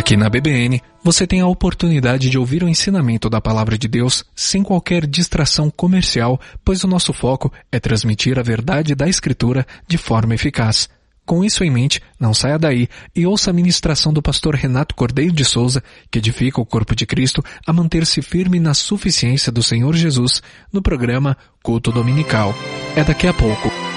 Aqui na BBN, você tem a oportunidade de ouvir o ensinamento da Palavra de Deus sem qualquer distração comercial, pois o nosso foco é transmitir a verdade da Escritura de forma eficaz. Com isso em mente, não saia daí e ouça a ministração do pastor Renato Cordeiro de Souza, que edifica o corpo de Cristo a manter-se firme na suficiência do Senhor Jesus, no programa Culto Dominical. É daqui a pouco.